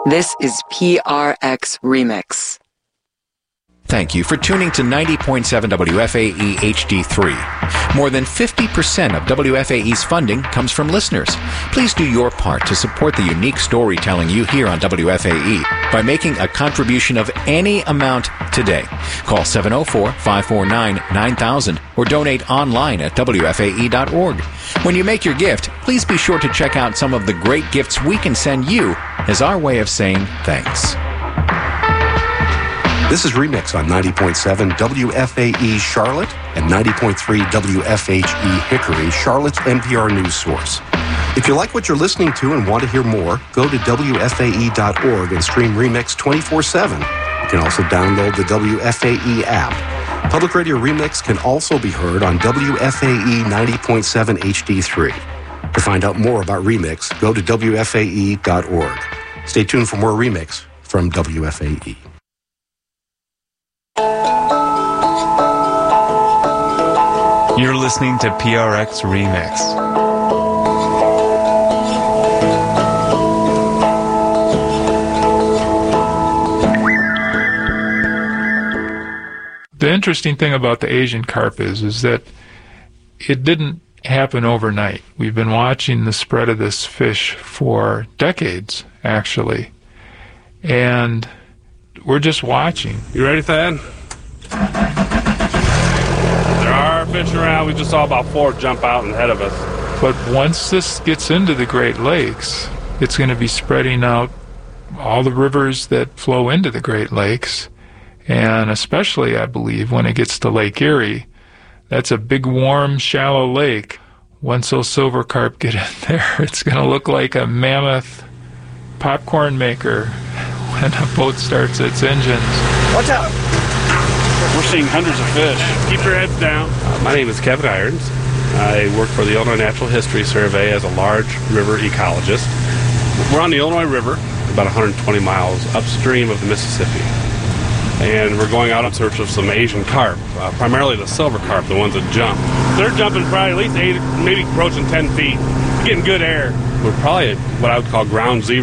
This is PRX Remix. Thank you for tuning to 90.7 WFAE HD3. More than 50% of WFAE's funding comes from listeners. Please do your part to support the unique storytelling you hear on WFAE by making a contribution of any amount today. Call 704-549-9000 or donate online at WFAE.org. When you make your gift, please be sure to check out some of the great gifts we can send you as our way of saying thanks. This is Remix on 90.7 WFAE Charlotte and 90.3 WFHE Hickory, Charlotte's NPR news source. If you like what you're listening to and want to hear more, go to WFAE.org and stream Remix 24/7. You can also download the WFAE app. Public Radio Remix can also be heard on WFAE 90.7 HD3. To find out more about Remix, go to WFAE.org. Stay tuned for more Remix from WFAE. You're listening to PRX Remix. The interesting thing about the Asian carp is that it didn't happen overnight. We've been watching the spread of this fish for decades, actually. And we're just watching. You ready, Thad? Fish around. We just saw about 4 jump out ahead of us. But once this gets into the Great Lakes, it's going to be spreading out all the rivers that flow into the Great Lakes, and especially, I believe, when it gets to Lake Erie. That's a big, warm, shallow lake. Once those silver carp get in there, it's going to look like a mammoth popcorn maker when a boat starts its engines. Watch out! We're seeing hundreds of fish. Keep your heads down. My name is Kevin Irons. I work for the Illinois Natural History Survey as a large river ecologist. We're on the Illinois River, about 120 miles upstream of the Mississippi. And we're going out in search of some Asian carp, primarily the silver carp, the ones that jump. They're jumping probably at least 8, maybe approaching 10 feet, getting good air. We're probably at what I would call ground zero.